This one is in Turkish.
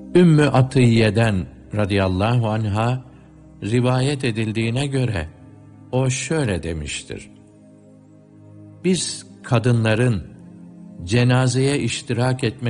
Ümmü Atiyye'den radıyallahu anha rivayet edildiğine göre o şöyle demiştir: Biz kadınların cenazeye iştirak etme